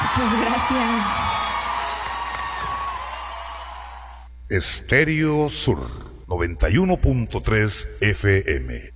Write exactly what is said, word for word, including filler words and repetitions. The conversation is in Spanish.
Muchas gracias. Estéreo Sur noventa y uno punto tres F M.